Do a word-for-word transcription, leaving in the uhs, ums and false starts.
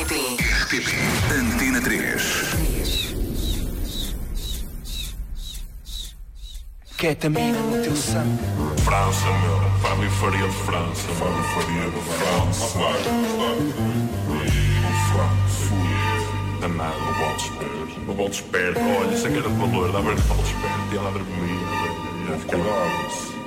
P. R T P Antena três. Quer também no teu sangue. França, meu. Fábio Faria de França. Fábio Faria de França. Danado, o bolo esperto. O bolo esperto. Olha, isso é que era de valor. Dá para ver o bolo esperto. Ia lá dormir. Ia ficar.